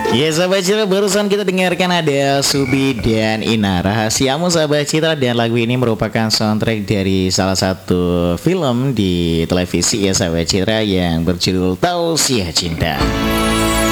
Ya sahabat Citra, barusan kita dengarkan ada Subi dan Ina Rahasiamu sahabat Citra. Dan lagu ini merupakan soundtrack dari salah satu film di televisi ya sahabat Citra, yang berjudul Tausiah Cinta.